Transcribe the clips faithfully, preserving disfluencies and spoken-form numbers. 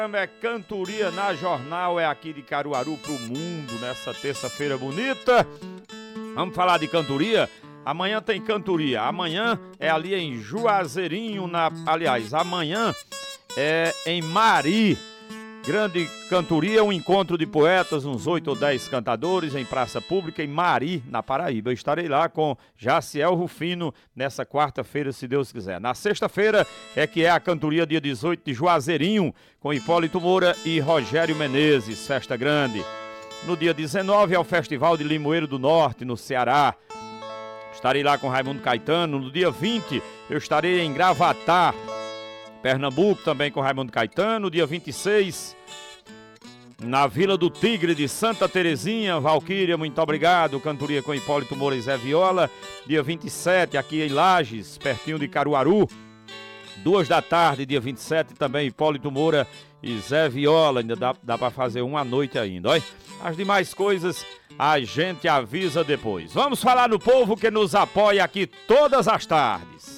É Cantoria na Jornal, é aqui de Caruaru pro mundo, nessa terça-feira bonita. Vamos falar de cantoria? Amanhã tem cantoria. Amanhã é ali em Juazeirinho, na... aliás, amanhã é em Mari. Grande cantoria, um encontro de poetas, uns oito ou dez cantadores em praça pública em Mari, na Paraíba. Eu estarei lá com Jaciel Rufino nessa quarta-feira, se Deus quiser. Na sexta-feira é que é a cantoria dia dezoito de Juazeirinho, com Hipólito Moura e Rogério Menezes, festa grande. No dia dezenove é o Festival de Limoeiro do Norte, no Ceará. Estarei lá com Raimundo Caetano. No dia vinte eu estarei em Gravatá, Pernambuco, também com Raimundo Caetano. Dia vinte e seis, na Vila do Tigre de Santa Terezinha, Valquíria, muito obrigado. Cantoria com Hipólito Moura e Zé Viola. Dia vinte e sete, aqui em Lages, pertinho de Caruaru. Duas da tarde, dia vinte e sete, também Hipólito Moura e Zé Viola. Ainda dá, dá para fazer uma noite ainda, olha. As demais coisas a gente avisa depois. Vamos falar no povo que nos apoia aqui todas as tardes.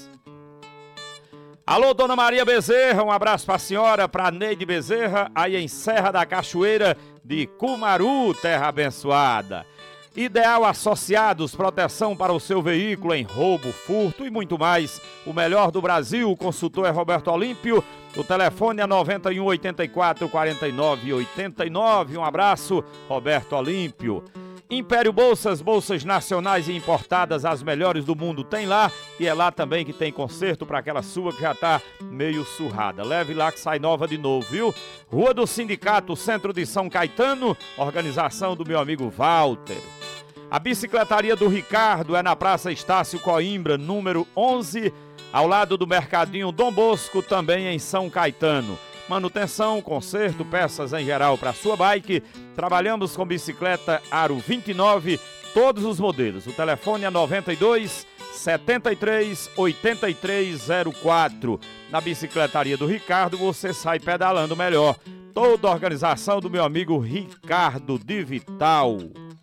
Alô, Dona Maria Bezerra, um abraço para a senhora, para Neide Bezerra, aí em Serra da Cachoeira de Cumaru, terra abençoada. Ideal Associados, proteção para o seu veículo em roubo, furto e muito mais. O melhor do Brasil, o consultor é Roberto Olímpio, o telefone é noventa e um, oitenta e quatro, quarenta e nove, oitenta e nove. Um abraço, Roberto Olímpio. Império Bolsas, bolsas nacionais e importadas, as melhores do mundo, tem lá. E é lá também que tem conserto para aquela sua que já tá meio surrada. Leve lá que sai nova de novo, viu? Rua do Sindicato, centro de São Caetano, organização do meu amigo Walter. A bicicletaria do Ricardo é na Praça Estácio Coimbra, número onze, ao lado do Mercadinho Dom Bosco, também em São Caetano. Manutenção, conserto, peças em geral para sua bike. Trabalhamos com bicicleta Aro vinte e nove, todos os modelos. O telefone é noventa e dois, setenta e três, oitenta e três zero quatro. Na bicicletaria do Ricardo você sai pedalando melhor. Toda a organização do meu amigo Ricardo de Vital.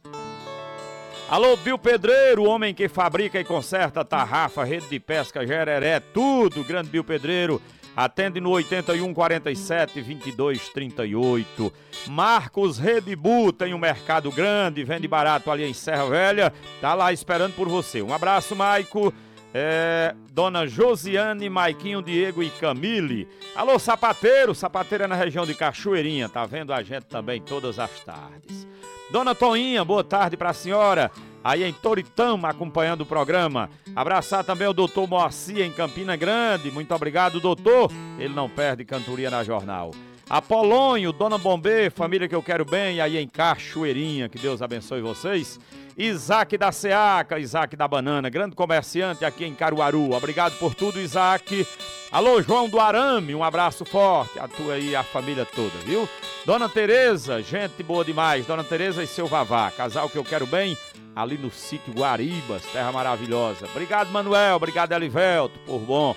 Alô, Bill Pedreiro, o homem que fabrica e conserta tarrafa, rede de pesca, gereré, tudo. Grande Bill Pedreiro. Atende no oitenta e um, quarenta e sete, vinte e dois, trinta e oito. Marcos Redibu tem um mercado grande, vende barato ali em Serra Velha. Tá lá esperando por você. Um abraço, Maico. É, Dona Josiane, Maiquinho, Diego e Camille. Alô, sapateiro. Sapateiro é na região de Cachoeirinha. Tá vendo a gente também todas as tardes. Dona Toinha, boa tarde pra senhora. Aí em Toritama, acompanhando o programa. Abraçar também o doutor Moacir em Campina Grande. Muito obrigado, doutor. Ele não perde cantoria na jornal. Apolônio, Dona Bombê, família que eu quero bem, aí em Cachoeirinha. Que Deus abençoe vocês. Isaac da Seaca, Isaac da Banana, grande comerciante aqui em Caruaru. Obrigado por tudo, Isaac. Alô, João do Arame, um abraço forte. A tua aí, a família toda, viu? Dona Tereza, gente boa demais. Dona Tereza e seu Vavá, casal que eu quero bem, ali no sítio Guaribas, terra maravilhosa. Obrigado, Manuel, obrigado, Elivelto, por bom.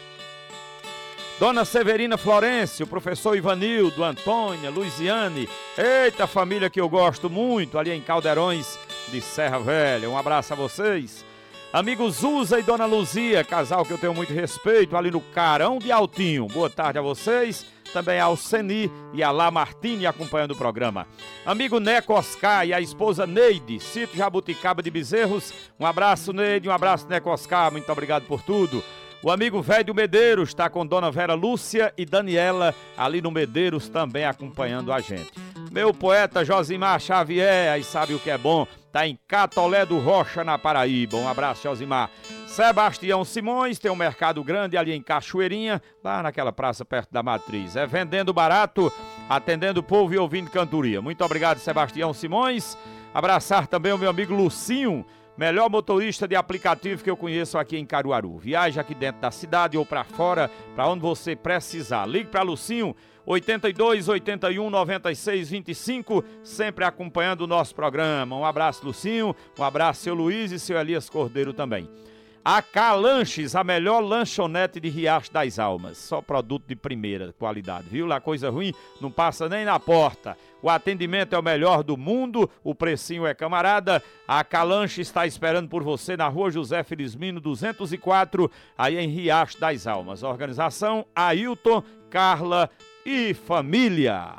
Dona Severina Florencio, o professor Ivanildo, Antônia, Luiziane. Eita, família que eu gosto muito, ali em Caldeirões de Serra Velha. Um abraço a vocês. Amigos Zuza e Dona Luzia, casal que eu tenho muito respeito, ali no Carão de Altinho. Boa tarde a vocês. Também ao Seni e a Lá Martini acompanhando o programa. Amigo Neco Oscar e a esposa Neide, sítio Jabuticaba de Bezerros. Um abraço, Neide, um abraço, Neco Oscar, muito obrigado por tudo. O amigo Velho Medeiros está com Dona Vera Lúcia e Daniela ali no Medeiros também acompanhando a gente. Meu poeta Josimar Xavier, aí sabe o que é bom, tá em Catolé do Rocha, na Paraíba. Um abraço, Josimar. Sebastião Simões tem um mercado grande ali em Cachoeirinha, lá naquela praça perto da Matriz. É vendendo barato, atendendo o povo e ouvindo cantoria. Muito obrigado, Sebastião Simões. Abraçar também o meu amigo Lucinho, melhor motorista de aplicativo que eu conheço aqui em Caruaru. Viaja aqui dentro da cidade ou para fora, para onde você precisar. Ligue para Lucinho, oitenta e dois, oitenta e um, noventa e seis, vinte e cinco, sempre acompanhando o nosso programa. Um abraço, Lucinho, um abraço, seu Luiz e seu Elias Cordeiro também. A K Lanches, a melhor lanchonete de Riacho das Almas. Só produto de primeira qualidade, viu? Lá coisa ruim não passa nem na porta. O atendimento é o melhor do mundo, o precinho é camarada. A K Lanches está esperando por você na rua José Felizmino duzentos e quatro, aí em Riacho das Almas. Organização Ailton, Carla e família.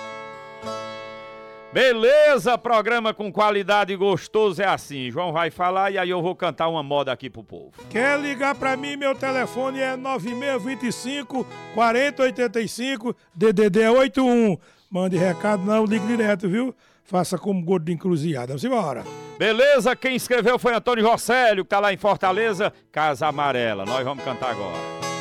Beleza, programa com qualidade gostoso é assim. João vai falar e aí eu vou cantar uma moda aqui pro povo. Quer ligar pra mim? Meu telefone é nove seis dois cinco, quatro zero oito cinco, D D D oito um. Mande recado não, ligue direto, viu? Faça como gordo de encruzilhada. Vamos embora. Beleza, quem escreveu foi Antônio Rosselio, que tá lá em Fortaleza, Casa Amarela. Nós vamos cantar agora.